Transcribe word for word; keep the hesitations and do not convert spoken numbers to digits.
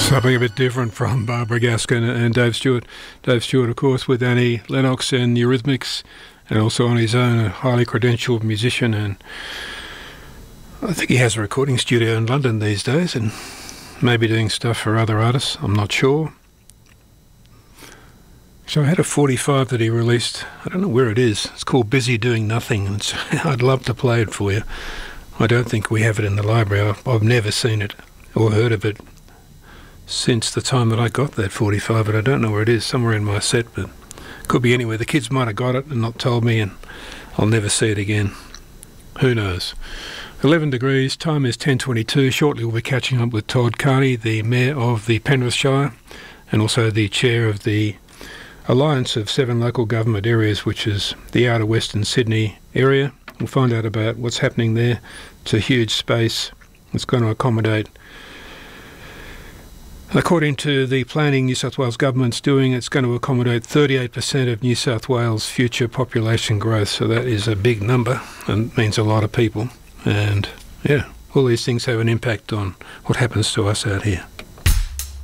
Something a bit different from Barbara Gaskin and Dave Stewart. Dave Stewart, of course, with Annie Lennox and Eurythmics, and also on his own, a highly credentialed musician. And I think he has a recording studio in London these days, and maybe doing stuff for other artists. I'm not sure. So I had a forty-five that he released. I don't know where it is. It's called Busy Doing Nothing. And it's, I'd love to play it for you. I don't think we have it in the library. I've, I've never seen it or heard of it since the time that I got that forty-five, but I don't know where it is. Somewhere in my set, but could be anywhere. The kids might have got it and not told me, and I'll never see it again. Who knows? eleven degrees, time is ten twenty-two. Shortly we'll be catching up with Todd Carney, the Mayor of the Penrith Shire, and also the Chair of the Alliance of Seven Local Government Areas, which is the outer Western Sydney area. We'll find out about what's happening there. It's a huge space. It's going to accommodate, according to the planning New South Wales government's doing, it's going to accommodate thirty-eight percent of New South Wales' future population growth. So that is a big number and means a lot of people. And yeah, all these things have an impact on what happens to us out here.